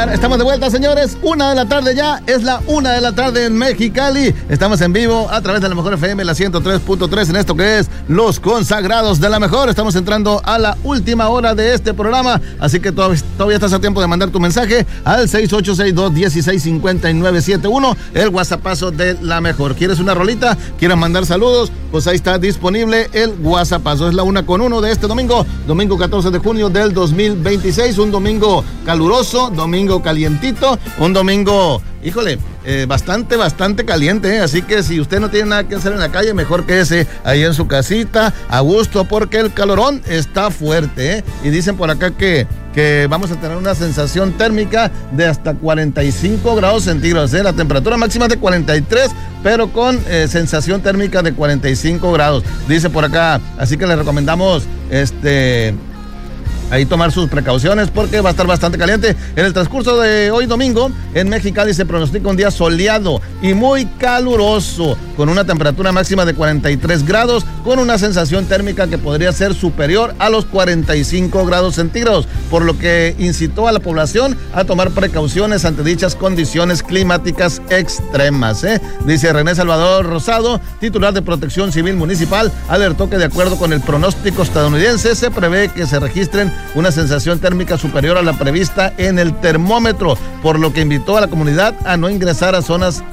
Estamos de vuelta, señores. 1 de la tarde ya. Es la 1 de la tarde en Mexicali. Estamos en vivo a través de la Mejor FM, la 103.3, en esto que es Los Consagrados de la Mejor. Estamos entrando a la última hora de este programa, así que todavía estás a tiempo de mandar tu mensaje al 6862-165971, el WhatsAppazo de la Mejor. ¿Quieres una rolita? ¿Quieres mandar saludos? Pues ahí está disponible el WhatsAppazo. Es la 1:1 de este domingo 14 de junio del 2026, un domingo caluroso, domingo calientito, un domingo, híjole, bastante caliente, así que si usted no tiene nada que hacer en la calle, mejor quédese ahí en su casita, a gusto, porque el calorón está fuerte, y dicen por acá que vamos a tener una sensación térmica de hasta 45 grados centígrados, la temperatura máxima de 43, pero con sensación térmica de 45 grados, dice por acá, así que le recomendamos ahí tomar sus precauciones porque va a estar bastante caliente. En el transcurso de hoy domingo, en Mexicali se pronostica un día soleado y muy caluroso, con una temperatura máxima de 43 grados, con una sensación térmica que podría ser superior a los 45 grados centígrados, por lo que incitó a la población a tomar precauciones ante dichas condiciones climáticas extremas. Dice René Salvador Rosado, titular de Protección Civil Municipal, alertó que de acuerdo con el pronóstico estadounidense, se prevé que se registren una sensación térmica superior a la prevista en el termómetro, por lo que invitó a la comunidad a no ingresar a zonas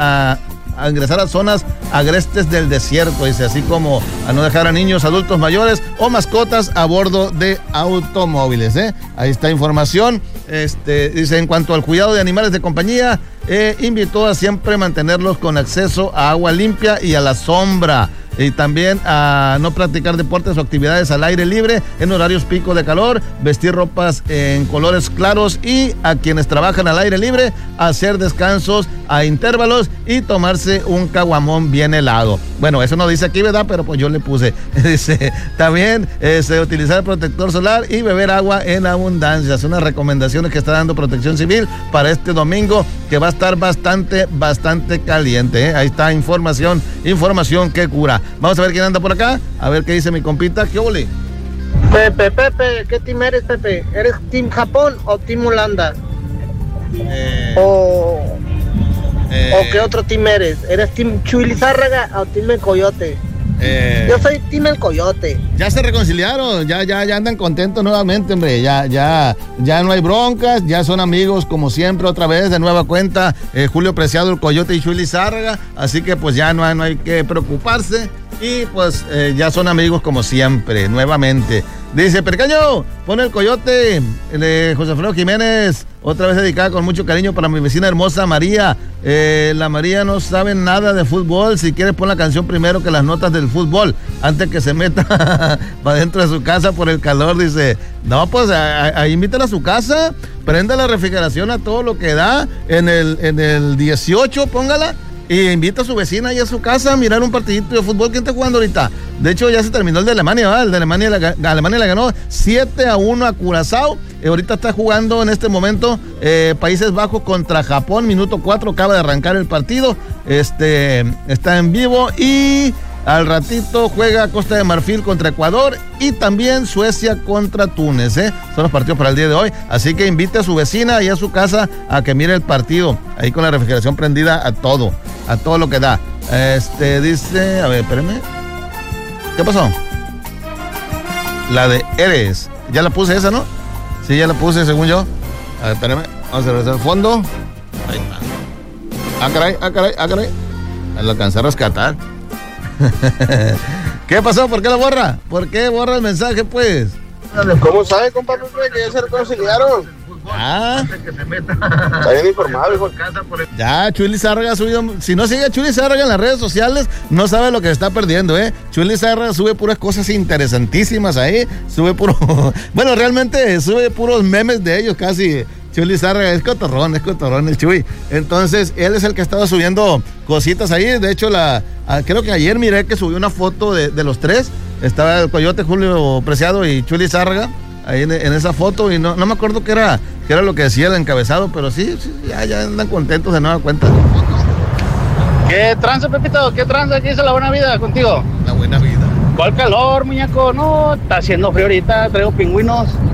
agrestes del desierto, dice, así como a no dejar a niños, adultos mayores o mascotas a bordo de automóviles. Ahí está información. Dice, en cuanto al cuidado de animales de compañía, invitó a siempre mantenerlos con acceso a agua limpia y a la sombra. Y también a no practicar deportes o actividades al aire libre en horarios pico de calor, vestir ropas en colores claros y a quienes trabajan al aire libre, hacer descansos a intervalos y tomarse un caguamón bien helado. Bueno, eso no dice aquí, ¿verdad? Pero pues yo le puse. Dice, también utilizar protector solar y beber agua en abundancia. Son unas recomendaciones que está dando Protección Civil para este domingo, que va a estar bastante caliente. Ahí está información que cura. Vamos a ver quién anda por acá, a ver qué dice mi compita. ¿Qué ole? Pepe, ¿qué team eres, Pepe? ¿Eres Team Japón o Team Holanda? ¿O qué otro team eres? ¿Eres Team Chuy Lizárraga o Team El Coyote? Yo soy Team El Coyote. Ya se reconciliaron, ya andan contentos nuevamente, hombre. Ya no hay broncas, ya son amigos como siempre, otra vez, de nueva cuenta. Julio Preciado, El Coyote y Chuy Lizárraga. Así que pues ya no hay que preocuparse. Y pues ya son amigos como siempre, nuevamente. Dice, Percaño, pone El Coyote de José Alfredo Jiménez, otra vez dedicada con mucho cariño para mi vecina hermosa María. La María no sabe nada de fútbol. Si quieres, pon la canción primero que las notas del fútbol, antes que se meta para dentro de su casa por el calor. Dice, no, pues ahí invítala a su casa, prenda la refrigeración a todo lo que da, en el 18, póngala. Y invita a su vecina ahí a su casa a mirar un partidito de fútbol. ¿Quién está jugando ahorita? De hecho, ya se terminó el de Alemania, ¿verdad? El de Alemania le ganó 7-1 a Curazao. Ahorita está jugando en este momento Países Bajos contra Japón. Minuto 4, acaba de arrancar el partido. Está en vivo y al ratito juega Costa de Marfil contra Ecuador y también Suecia contra Túnez. Son los partidos para el día de hoy. Así que invite a su vecina y a su casa a que mire el partido. Ahí con la refrigeración prendida a todo lo que da. Dice, a ver, espérame. ¿Qué pasó? La de Eres. Ya la puse esa, ¿no? Sí, ya la puse según yo. A ver, espérame. Vamos a regresar al fondo. Ahí está. Ah, caray. Lo alcancé a rescatar. ¿Qué pasó? ¿Por qué la borra? ¿Por qué borra el mensaje, pues? ¿Cómo sabe, compadre, que ya se reconciliaron? Está bien informado, hijo. Ya, Chuy Lizárraga ha subido. Si no sigue a Chuy Lizárraga en las redes sociales, no sabe lo que está perdiendo, Chuy Lizárraga sube puras cosas interesantísimas ahí. Bueno, realmente sube puros memes de ellos casi. Chuy Lizárraga es cotorrón el Chuy. Entonces, él es el que estaba subiendo cositas ahí. De hecho, creo que ayer miré que subió una foto de los tres. Estaba el Coyote, Julio Preciado y Chuy Lizárraga ahí en esa foto. Y no me acuerdo qué era lo que decía el encabezado, pero sí, ya andan contentos de nueva cuenta. ¿Qué tranza, Pepito? ¿Qué tranza? ¿Qué dice la buena vida contigo? La buena vida. ¿Cuál calor, muñeco? No, está haciendo frío ahorita, traigo pingüinos.